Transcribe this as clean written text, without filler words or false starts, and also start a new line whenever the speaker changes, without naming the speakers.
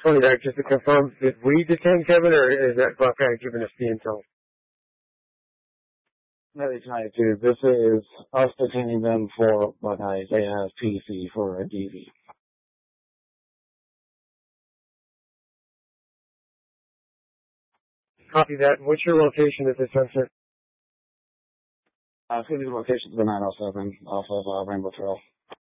29, just to confirm, did we detain Kevin, or is that Buckeye giving us the intel?
Medic 92, this is us detaining them for Buckeye. They have PC for a DV.
Copy that. What's your location at this time, sir?
Physical location is the 907 off of Rainbow Trail.